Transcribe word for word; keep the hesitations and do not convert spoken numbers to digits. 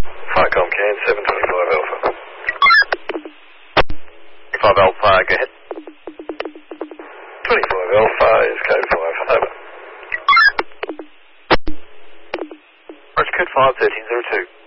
Firecom Can, seven twenty-five Alpha. five Alpha, go ahead. twenty-five Alpha is code five, over. Roger, code five, thirteen zero two.